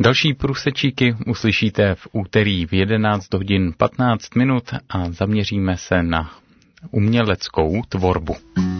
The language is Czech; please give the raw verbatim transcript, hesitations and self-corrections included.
Další průsečíky uslyšíte v úterý v jedenáct hodin patnáct minut a zaměříme se na uměleckou tvorbu.